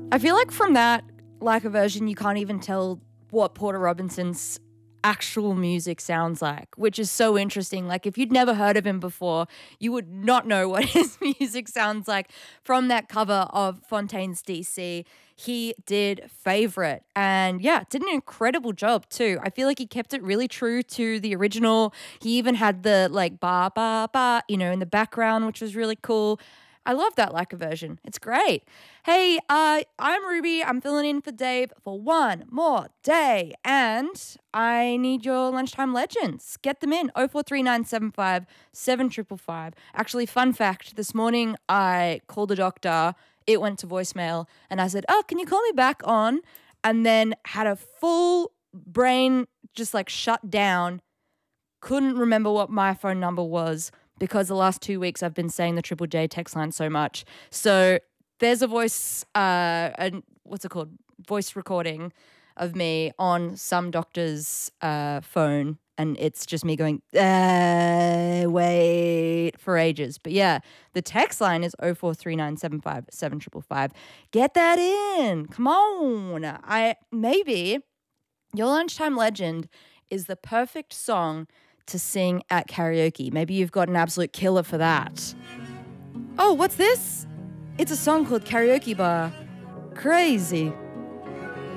I feel like from that, like a version, you can't even tell what Porter Robinson's actual music sounds like, which is so interesting. Like if you'd never heard of him before, you would not know what his music sounds like. From that cover of Fontaine's DC, he did Favorite, and yeah, did an incredible job too. I feel like he kept it really true to the original. He even had the like ba ba ba, in the background, which was really cool. I love that like a version. It's great. Hey, I'm Ruby. I'm filling in for Dave for one more day. And I need your lunchtime legends. Get them in. 043975 7555. Actually, fun fact, this morning I called a doctor. It went to voicemail. And I said, oh, can you call me back on? And then had a full brain just like shut down. Couldn't remember what my phone number was, because the last 2 weeks I've been saying the Triple J text line so much. So there's a voice, voice recording of me on some doctor's phone, and it's just me going, wait, for ages. But yeah, the text line is 043975 7555. Get that in. Come on. Maybe your lunchtime legend is the perfect song to sing at karaoke. Maybe you've got an absolute killer for that. Oh, what's this? It's a song called Karaoke Bar. Crazy.